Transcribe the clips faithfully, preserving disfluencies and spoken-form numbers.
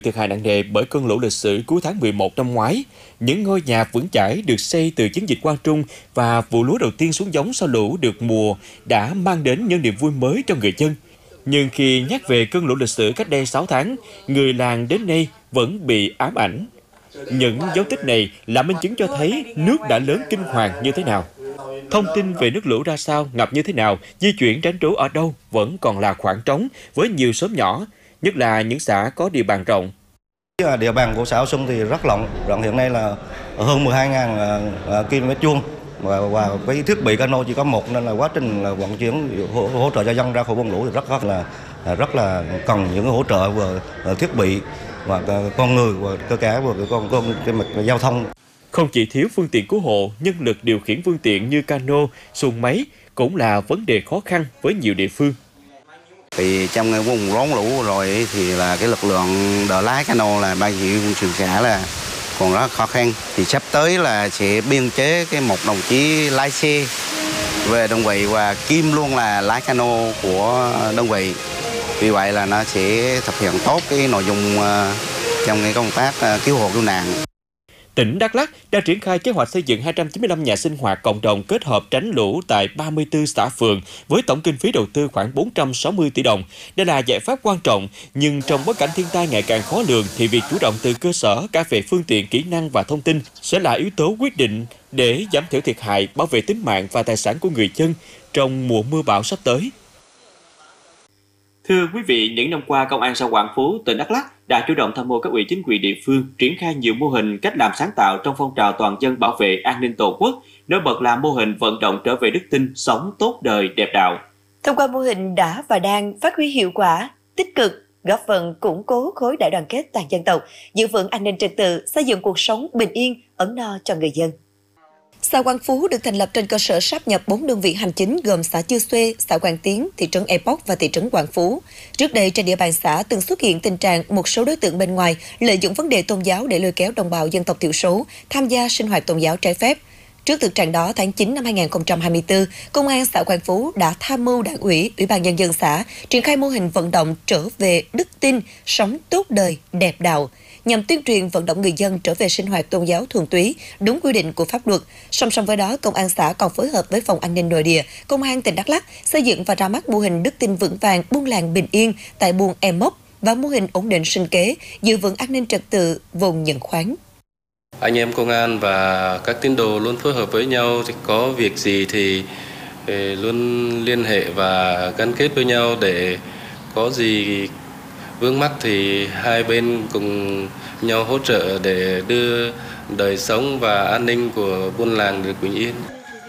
Thiệt hại nặng nề bởi cơn lũ lịch sử cuối tháng mười một năm ngoái. Những ngôi nhà vững chãi được xây từ chiến dịch Quang Trung và vụ lúa đầu tiên xuống giống sau lũ được mùa đã mang đến những niềm vui mới cho người dân. Nhưng khi nhắc về cơn lũ lịch sử cách đây sáu tháng, người làng đến nay vẫn bị ám ảnh. Những dấu tích này là minh chứng cho thấy nước đã lớn kinh hoàng như thế nào. Thông tin về nước lũ ra sao, ngập như thế nào, di chuyển tránh trú ở đâu vẫn còn là khoảng trống với nhiều xóm nhỏ, nhất là những xã có địa bàn rộng. Địa bàn của xã Ao Xuân thì rất rộng, rộng hiện nay là hơn mười hai nghìn ki lô mét vuông và, và cái thiết bị cano chỉ có một, nên là quá trình là vận chuyển hỗ, hỗ trợ cho dân ra khỏi vùng lũ thì rất rất là rất là cần những hỗ trợ về thiết bị và con người và cơ cả và con con cái mặt giao thông. Không chỉ thiếu phương tiện cứu hộ, nhân lực điều khiển phương tiện như cano, xuồng máy cũng là vấn đề khó khăn với nhiều địa phương. Thì trong cái vùng rốn lũ rồi thì là cái lực lượng đỡ lái cano là ban chỉ huy trường xã là còn rất khó khăn. Thì sắp tới là sẽ biên chế cái một đồng chí lái xe về đơn vị và kiêm luôn là lái cano của đơn vị. Vì vậy là nó sẽ thực hiện tốt cái nội dung trong cái công tác cứu hộ cứu nạn. Tỉnh Đắk Lắk đã triển khai kế hoạch xây dựng hai trăm chín mươi lăm nhà sinh hoạt cộng đồng kết hợp tránh lũ tại ba mươi tư xã phường với tổng kinh phí đầu tư khoảng bốn trăm sáu mươi tỷ đồng. Đây là giải pháp quan trọng, nhưng trong bối cảnh thiên tai ngày càng khó lường thì việc chủ động từ cơ sở cả về phương tiện, kỹ năng và thông tin sẽ là yếu tố quyết định để giảm thiểu thiệt hại, bảo vệ tính mạng và tài sản của người dân trong mùa mưa bão sắp tới. Thưa quý vị, những năm qua, Công an xã Quảng Phú, tỉnh Đắk Lắk đã chủ động tham mưu các ủy chính quyền địa phương triển khai nhiều mô hình cách làm sáng tạo trong phong trào toàn dân bảo vệ an ninh Tổ quốc, nổi bật là mô hình vận động trở về đức tin, sống tốt đời, đẹp đạo. Thông qua mô hình đã và đang phát huy hiệu quả, tích cực, góp phần củng cố khối đại đoàn kết toàn dân tộc, giữ vững an ninh trật tự, xây dựng cuộc sống bình yên, ấm no cho người dân. Xã Quảng Phú được thành lập trên cơ sở sáp nhập bốn đơn vị hành chính gồm xã Chư Xuê, xã Quảng Tiến, thị trấn Epoch và thị trấn Quảng Phú. Trước đây trên địa bàn xã từng xuất hiện tình trạng một số đối tượng bên ngoài lợi dụng vấn đề tôn giáo để lôi kéo đồng bào dân tộc thiểu số tham gia sinh hoạt tôn giáo trái phép. Trước thực trạng đó, tháng chín năm hai nghìn không trăm hai mươi tư, Công an xã Quảng Phú đã tham mưu Đảng ủy, Ủy ban nhân dân xã triển khai mô hình vận động trở về đức tin, sống tốt đời, đẹp đạo, nhằm tuyên truyền vận động người dân trở về sinh hoạt tôn giáo thuần túy, đúng quy định của pháp luật. Song song với đó, Công an xã còn phối hợp với Phòng An ninh Nội địa, Công an tỉnh Đắk Lắk xây dựng và ra mắt mô hình đức tin vững vàng buôn làng bình yên tại buôn Epoch và mô hình ổn định sinh kế, giữ vững an ninh trật tự vùng nhận khoán. Anh em công an và các tín đồ luôn phối hợp với nhau, thì có việc gì thì luôn liên hệ và gắn kết với nhau, để có gì vướng mắc thì hai bên cùng nhau hỗ trợ để đưa đời sống và an ninh của buôn làng được bình yên.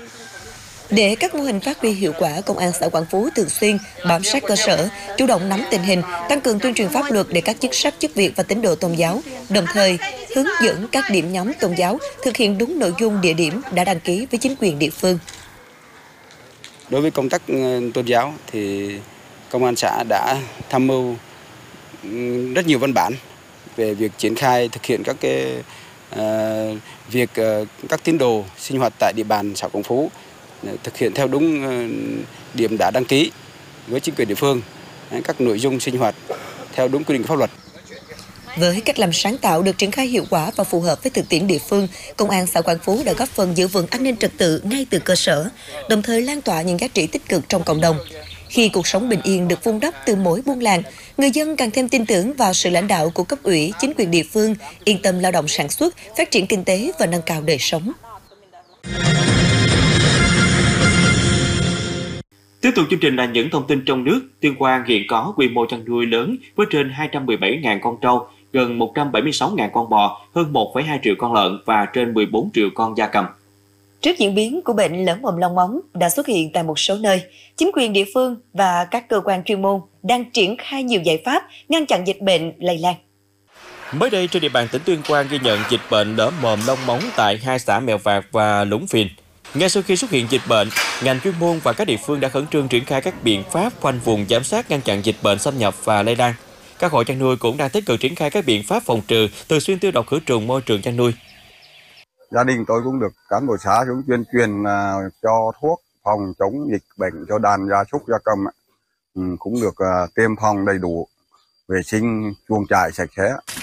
Để các mô hình phát huy hiệu quả, Công an xã Quảng Phú thường xuyên bám sát cơ sở, chủ động nắm tình hình, tăng cường tuyên truyền pháp luật để các chức sắc, chức việc và tín đồ tôn giáo, đồng thời hướng dẫn các điểm nhóm tôn giáo thực hiện đúng nội dung địa điểm đã đăng ký với chính quyền địa phương. Đối với công tác tôn giáo thì Công an xã đã tham mưu rất nhiều văn bản về việc triển khai thực hiện các cái uh, việc uh, các tín đồ sinh hoạt tại địa bàn xã Quảng Phú thực hiện theo đúng điểm đã đăng ký với chính quyền địa phương, các nội dung sinh hoạt theo đúng quy định của pháp luật. Với cách làm sáng tạo được triển khai hiệu quả và phù hợp với thực tiễn địa phương, Công an xã Quảng Phú đã góp phần giữ vững an ninh trật tự ngay từ cơ sở, đồng thời lan tỏa những giá trị tích cực trong cộng đồng. Khi cuộc sống bình yên được vun đắp từ mỗi buôn làng, người dân càng thêm tin tưởng vào sự lãnh đạo của cấp ủy, chính quyền địa phương, yên tâm lao động sản xuất, phát triển kinh tế và nâng cao đời sống. Tiếp tục chương trình là những thông tin trong nước. Tuyên Quang hiện có quy mô chăn nuôi lớn với trên hai trăm mười bảy nghìn con trâu, gần một trăm bảy mươi sáu nghìn con bò, hơn một phẩy hai triệu con lợn và trên mười bốn triệu con gia cầm. Trước diễn biến của bệnh lở mồm long móng đã xuất hiện tại một số nơi, chính quyền địa phương và các cơ quan chuyên môn đang triển khai nhiều giải pháp ngăn chặn dịch bệnh lây lan. Mới đây trên địa bàn tỉnh Tuyên Quang ghi nhận dịch bệnh lở mồm long móng tại hai xã Mèo Vạc và Lũng Phìn. Ngay sau khi xuất hiện dịch bệnh, ngành chuyên môn và các địa phương đã khẩn trương triển khai các biện pháp khoanh vùng giám sát ngăn chặn dịch bệnh xâm nhập và lây lan. Các hộ chăn nuôi cũng đang tích cực triển khai các biện pháp phòng trừ, thường xuyên tiêu độc khử trùng môi trường chăn nuôi. Gia đình tôi cũng được cán bộ xã xuống tuyên truyền uh, cho thuốc phòng chống dịch bệnh cho đàn gia súc gia cầm, ừ, cũng được uh, tiêm phòng đầy đủ, vệ sinh chuồng trại sạch sẽ.